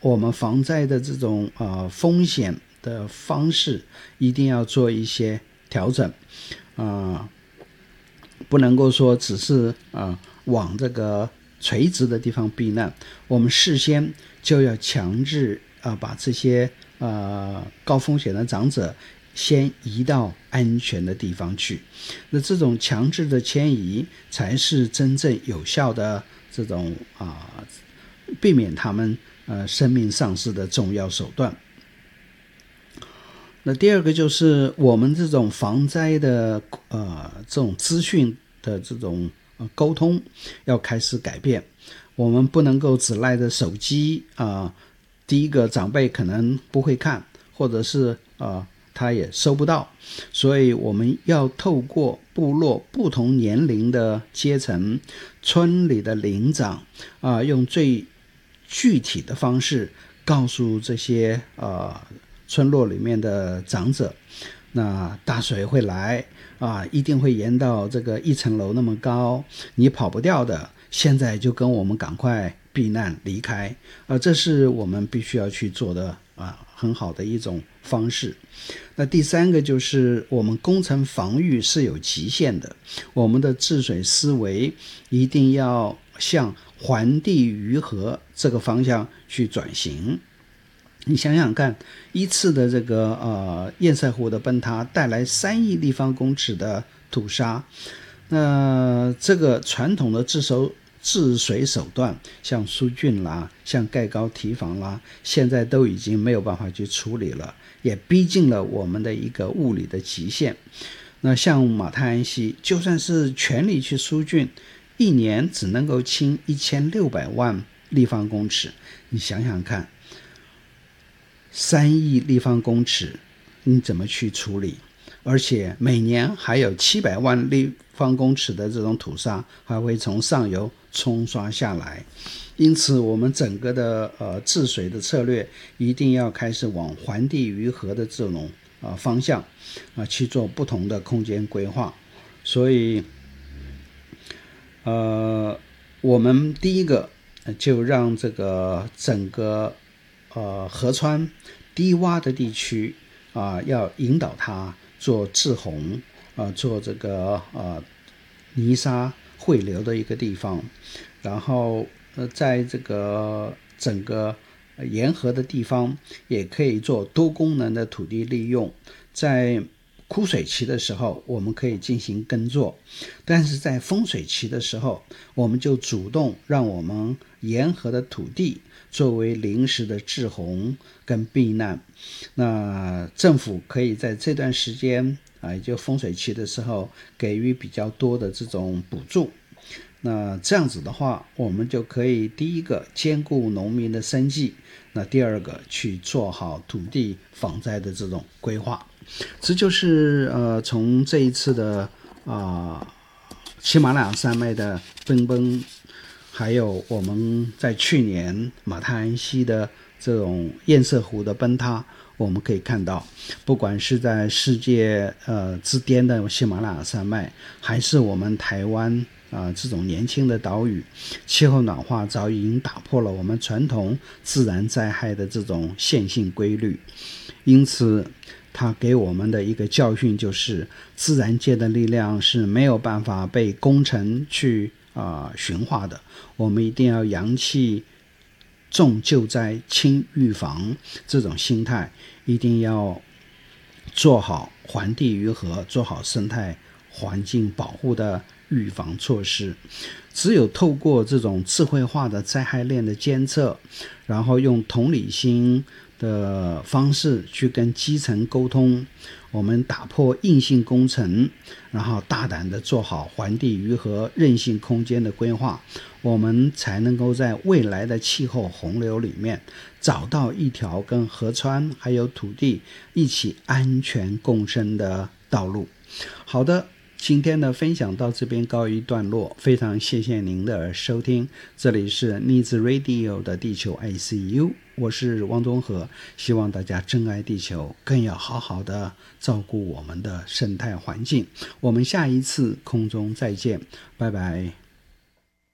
我们防灾的这种风险的方式一定要做一些调整不能够说只是往这个垂直的地方避难，我们事先就要强制把这些高风险的长者先移到安全的地方去。那这种强制的迁移才是真正有效的这种避免他们生命丧失的重要手段。那第二个就是我们这种防灾的这种资讯的这种沟通要开始改变，我们不能够只赖着手机第一个长辈可能不会看，或者是他也收不到，所以我们要透过部落不同年龄的阶层，村里的领长用最具体的方式告诉这些村落里面的长者，那大水会来一定会延到这个1层楼那么高，你跑不掉的，现在就跟我们赶快避难离开这是我们必须要去做的很好的一种方式。那第三个就是我们工程防御是有极限的，我们的治水思维一定要向还地于河这个方向去转型。你想想看，一次的这个堰塞湖的崩塌带来3亿立方公尺的土沙，那这个传统的治水手段，像疏浚啦，像盖高堤防啦，现在都已经没有办法去处理了，也逼近了我们的一个物理的极限。那像马太安溪，就算是全力去疏浚，一年只能够清1600万立方公尺，你想想看，3亿立方公尺你怎么去处理？而且每年还有700万立方公尺的这种土沙还会从上游冲刷下来。因此我们整个的治水的策略一定要开始往还地于河的这种方向去做不同的空间规划。所以我们第一个就让这个整个河川低洼的地区要引导它做滞洪做这个泥沙汇流的一个地方，然后在这个整个沿河的地方也可以做多功能的土地利用，在枯水期的时候我们可以进行耕作，但是在丰水期的时候我们就主动让我们沿河的土地作为临时的滞洪跟避难。那政府可以在这段时间也就丰水期的时候给予比较多的这种补助。那这样子的话，我们就可以第一个兼顾农民的生计，那第二个去做好土地防灾的这种规划。这就是从这一次的喜马拉雅山脉的崩，还有我们在去年马太安溪的这种堰塞湖的崩塌，我们可以看到，不管是在世界之巅的喜马拉雅山脉，还是我们台湾这种年轻的岛屿，气候暖化早已经打破了我们传统自然灾害的这种线性规律。因此它给我们的一个教训就是，自然界的力量是没有办法被工程去驯化的，我们一定要扬弃重救灾轻预防这种心态，一定要做好还地于河，做好生态环境保护的预防措施。只有透过这种智慧化的灾害链的监测，然后用同理心的方式去跟基层沟通，我们打破硬性工程，然后大胆的做好还地于河韧性空间的规划，我们才能够在未来的气候洪流里面找到一条跟河川还有土地一起安全共生的道路。好的，今天的分享到这边告一段落，非常谢谢您的收听，这里是 Needs Radio 的地球 ICU， 我是汪宗和，希望大家珍爱地球，更要好好的照顾我们的生态环境。我们下一次空中再见，拜拜。